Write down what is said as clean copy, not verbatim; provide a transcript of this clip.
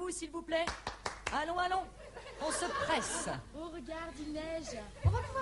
debout, s'il vous plaît. Allons, allons. On se presse. Oh, regarde, il neige. On va